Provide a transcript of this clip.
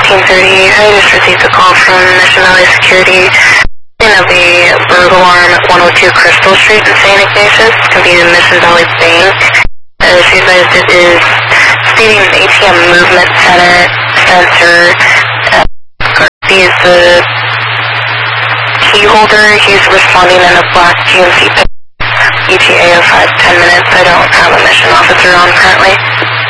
1530. I just received a call from Mission Valley Security of a burglar alarm at 102 Crystal Street in St. Ignatius, convenient Mission Valley Bank. She advised it is stating an ATM movement center sensor. Garcia is the key holder. He's responding in a black GMC ETA of 5 to 10 minutes. I don't have a mission officer on currently.